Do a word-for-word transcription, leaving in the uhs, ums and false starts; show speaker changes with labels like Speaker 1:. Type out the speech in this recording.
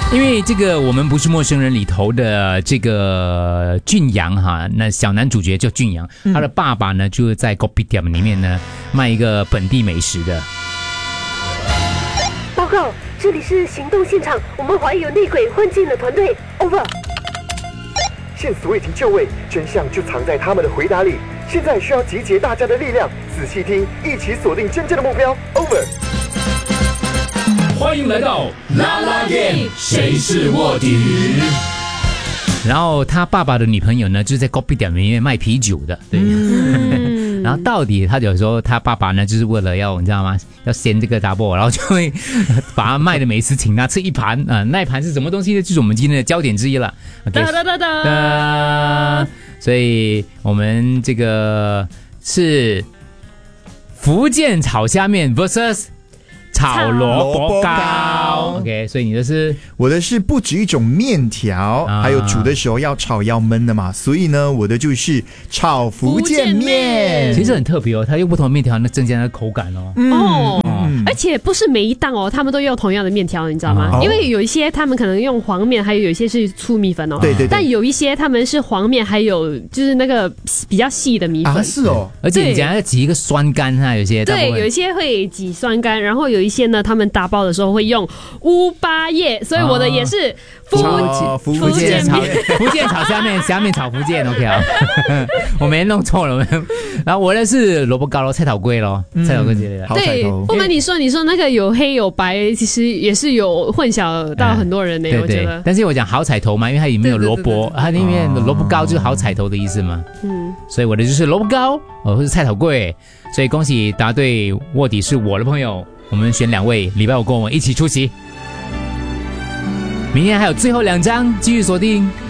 Speaker 1: 因为这个我们不是陌生人里头的这个俊阳哈，那小男主角叫俊阳，嗯、他的爸爸呢就在 Kopitiam 里面呢卖一个本地美食的。
Speaker 2: 报告，这里是行动现场，我们怀疑有内鬼混进了团队 ，over。
Speaker 3: 线索已经就位，真相就藏在他们的回答里。现在需要集结大家的力量，仔细听，一起锁定真正的目标。Over。
Speaker 4: 欢迎来到啦啦 game， 谁是卧底？
Speaker 1: 然后他爸爸的女朋友呢，就是在 Kopitiam 里面卖啤酒的，对。嗯然后到底他有时候他爸爸呢，就是为了要你知道吗？要掀这个 double， 然后就会把他卖的美食请他吃一盘啊、呃，那一盘是什么东西呢？就是我们今天的焦点之一了。
Speaker 5: 哒哒哒哒。
Speaker 1: 所以我们这个是福建炒虾面 versus 炒萝卜糕 ，OK， 所以你的是
Speaker 6: 我的是不止一种面条，啊、还有煮的时候要炒要焖的嘛，所以呢，我的就是炒福建面。
Speaker 1: 其实很特别哦，它用不同的面条，那增加它的口感哦。
Speaker 5: 嗯、哦，嗯、而且不是每一档哦，他们都用同样的面条，你知道吗？哦、因为有一些他们可能用黄面，还有有一些是粗米粉哦。
Speaker 6: 对对对。
Speaker 5: 但有一些他们是黄面，还有就是那个比较细的米粉。
Speaker 6: 啊，是哦。
Speaker 1: 而且你讲要挤一个酸干哈，有些
Speaker 5: 对，有一些会挤酸干，然后有一些呢，他们打包的时候会用乌巴叶，所以我的也是福
Speaker 1: 建福建炒福建炒虾面，虾面炒福建 ，OK 啊，我没弄错了，然后我的是萝卜糕咯，菜头粿咯，菜头粿之类的。
Speaker 5: 对，不瞒你说，你说那个有黑有白，其实也是有混淆到很多人呢、欸，我觉得。
Speaker 1: 但是我讲好彩头嘛，因为它里面有萝卜，它里面萝卜糕就是好彩头的意思嘛。嗯，所以我的就是萝卜糕，哦，或是菜头粿，所以恭喜答对卧底是我的朋友。我们选两位，礼拜五跟我们一起出席。明天还有最后两张，继续锁定